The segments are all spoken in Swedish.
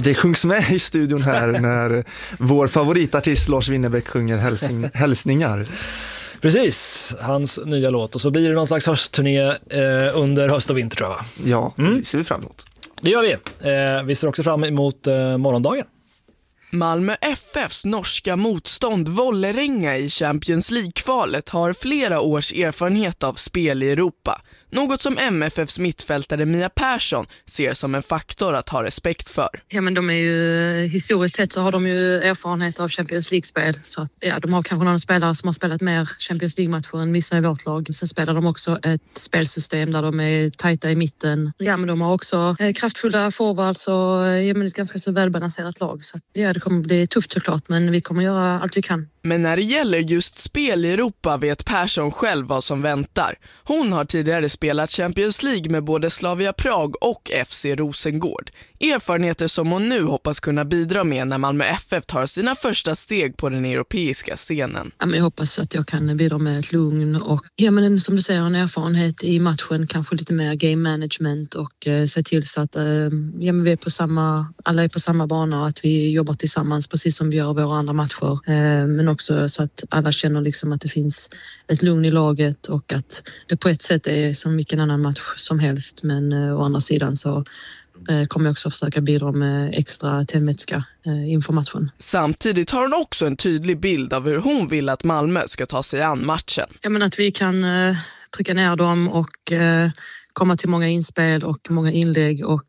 Det sjungs med i studion här när vår favoritartist Lars Winnerbäck sjunger hälsningar. Precis, hans nya låt. Och så blir det någon slags höstturné under höst och vinter, tror jag. Ja, det ser vi fram emot. Det gör vi. Vi ser också fram emot morgondagen. Malmö FFs norska motstånd Vålerenga i Champions League-kvalet har flera års erfarenhet av spel i Europa. Något som MFFs mittfältare Mia Persson ser som en faktor att ha respekt för. Ja, men de är ju, historiskt sett så har de ju erfarenhet av Champions League-spel. Så att, ja, de har kanske någon spelare som har spelat mer Champions League-matcher än vissa i vårt lag. Sen spelar de också ett spelsystem där de är tajta i mitten. Ja, men de har också kraftfulla forwards och ja, men ett ganska så välbalanserat lag. Så att, ja, det kommer bli tufft såklart, men vi kommer göra allt vi kan. Men när det gäller just spel i Europa vet Persson själv vad som väntar. Hon har tidigare spelat Champions League med både Slavia Prag och FC Rosengård. Erfarenheter som hon nu hoppas kunna bidra med när Malmö FF tar sina första steg på den europeiska scenen. Ja, men jag hoppas att jag kan bidra med ett lugn och ja, men som du säger, en erfarenhet i matchen, kanske lite mer game management och se till så att ja, men vi är alla är på samma bana och att vi jobbar tillsammans precis som vi gör våra andra matcher. Men också så att alla känner liksom att det finns ett lugn i laget och att det på ett sätt är som vilken annan match som helst, men å andra sidan så kommer jag också försöka bidra med extra tändvätska inför matchen. Samtidigt har hon också en tydlig bild av hur hon vill att Malmö ska ta sig an matchen. Ja, men att vi kan trycka ner dem och komma till många inspel och många inlägg och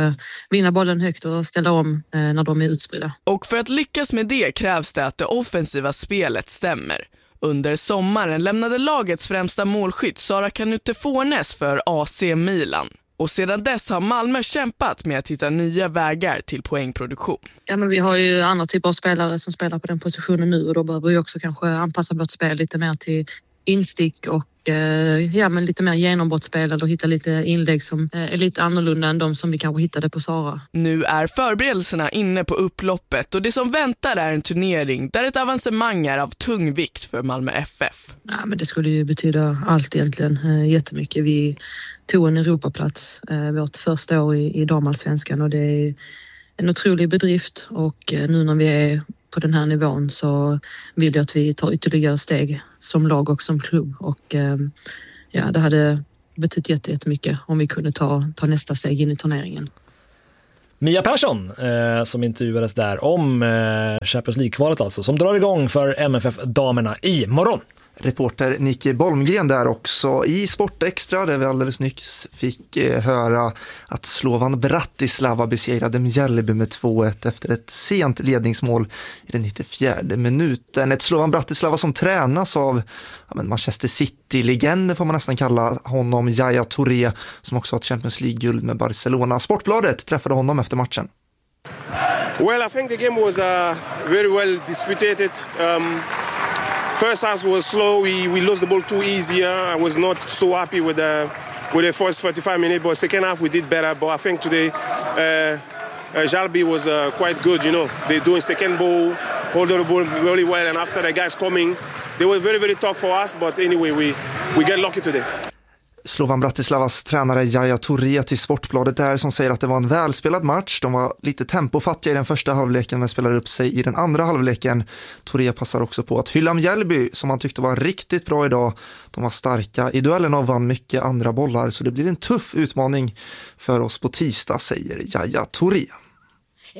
vinna bollen högt och ställa om när de är utspridda. Och för att lyckas med det krävs det att det offensiva spelet stämmer. Under sommaren lämnade lagets främsta målskytt Sara Kanute Fornes för AC Milan. Och sedan dess har Malmö kämpat med att hitta nya vägar till poängproduktion. Ja, men vi har ju andra typer av spelare som spelar på den positionen nu och då behöver vi också kanske anpassa vårt spel lite mer till instick och ja, men lite mer genombrottsspel eller hitta lite inlägg som är lite annorlunda än de som vi kanske hittade på Sara. Nu är förberedelserna inne på upploppet och det som väntar är en turnering där ett avancemang är av tung vikt för Malmö FF. Ja, men det skulle ju betyda allt egentligen, jättemycket. Vi tog en Europaplats vårt första år i damallsvenskan och det är en otrolig bedrift och nu när vi är på den här nivån så vill jag att vi tar ytterligare steg som lag och som klubb och ja, det hade betytt jättemycket om vi kunde ta nästa steg in i turneringen. Mia Persson som intervjuades där om Champions League-kvalet alltså, som drar igång för MFF-damerna i morgon. Reporter Nicky Bolmgren där också i Sportextra där vi alldeles nyss fick höra att Slovan Bratislava besegrade Mjällby med 2-1 efter ett sent ledningsmål i den 94:e minuten. Ett Slovan Bratislava som tränas av Manchester City-legender får man nästan kalla honom, Yaya Touré, som också har ett Champions League-guld med Barcelona. Sportbladet träffade honom efter matchen. Well, I think the game was very well disputed. First half was slow. We lost the ball too easy. I was not so happy with the first 45 minutes, but second half we did better. But I think today Jalby was quite good. You know, they're doing second ball, holding the ball really well, and after the guys coming, they were very, very tough for us. But anyway, we get lucky today. Slovan Bratislavas tränare Yaya Touré till Sportbladet där som säger att det var en välspelad match. De var lite tempofattiga i den första halvleken men spelade upp sig i den andra halvleken. Touré passar också på att hylla Mjällby som han tyckte var riktigt bra idag. De var starka i duellen och vann mycket andra bollar så det blir en tuff utmaning för oss på tisdag, säger Yaya Touré.